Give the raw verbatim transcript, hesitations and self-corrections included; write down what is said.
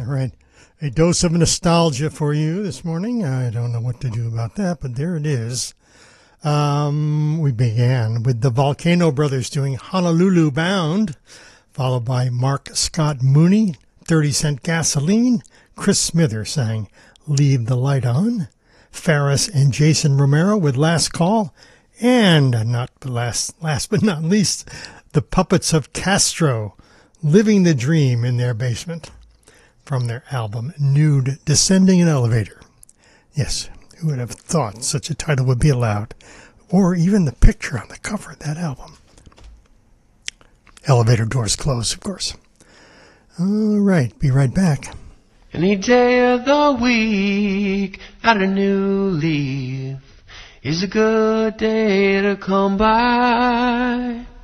All right. A dose of nostalgia for you this morning. I don't know what to do about that, but there it is. Um, we began with the Volcano Brothers doing Honolulu Bound, followed by Mark Scott Mooney, thirty cent Gasoline. Chris Smither sang Leave the Light On. Ferris and Jason Romero with Last Call. And not the last, last but not least, the Puppets of Castro, Living the Dream in Their Basement, from their album Nude Descending an Elevator. Yes, who would have thought such a title would be allowed? Or even the picture on the cover of that album. Elevator doors closed, of course. All right, be right back. Any day of the week, add a new leaf, is a good day to come by.